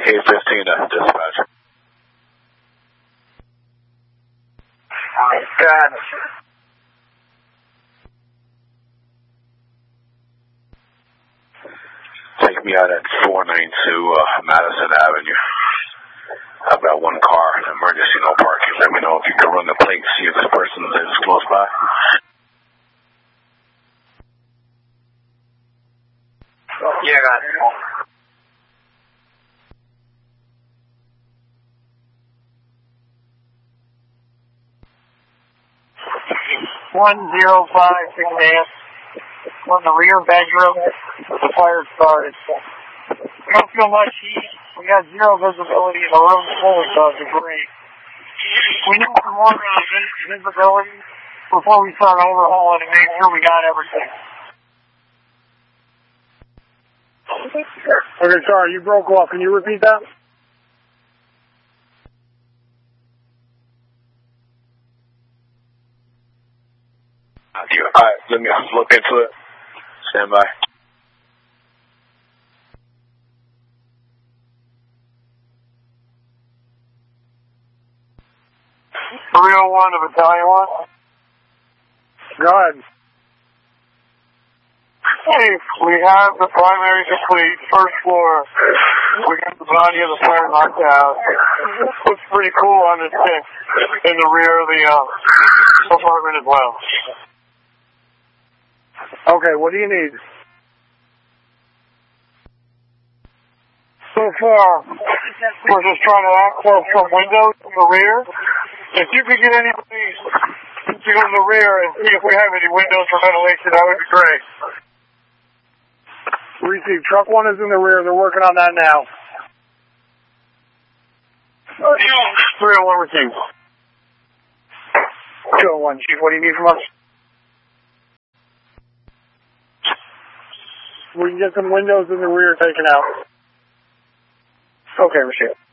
815 to dispatch. God. Take me out at 492 Madison Avenue. I've got one car, emergency, no parking. Let me know if you can run the plate, see if this person lives close by. Yeah, got it. On the rear bedroom, the fire started. We don't feel much heat. We got zero visibility in the room full of debris. We need some more visibility before we start overhauling and make sure we got everything. Okay, sorry, you broke off. Can you repeat that? Alright, let me look into it. Stand by. 301 to Battalion 1. Go ahead. Hey, we have the primary complete, first floor. We got the body of the fire knocked out. Looks pretty cool on the stick in the rear of the apartment as well. Okay, what do you need? So far, we're just trying to access some windows in the rear. If you could get anybody to go in the rear and see if we have any windows for ventilation, that would be great. Receive. Truck 1 is in the rear. They're working on that now. 301 received. 201, Chief, what do you need from us? We can get some windows in the rear taken out. Okay, received.